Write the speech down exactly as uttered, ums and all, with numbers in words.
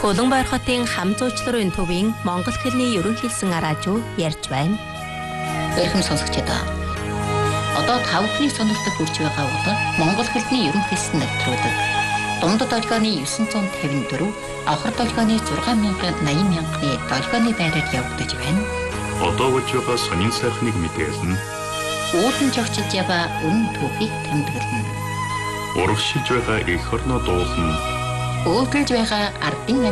Улаанбаяр хотын хам зуучларын төвийн монгол хэлний ерөнхийлсэн араажуу ярьж байна. Эрхэм сонсогчдоо. Одоо тав бүхний сонирхолтой хүрч байгаа бол монгол хэлний ерөнхийлсэн нэвтрүүлэг. Дундад долгионы дев'ять пятьдесят четыре, авхар долгионы шесть мянга восемьдесят мянганы долгионы байраар явагдаж байна. Одоо болж байгаа сонин сайхныг мэдээлнэ. Үүдэн жогчж яваа үнэн түүхийг тэмдэглэнэ. Урагшилж байгаа эх орноо дуулна. Өөдөлж байгаа ардын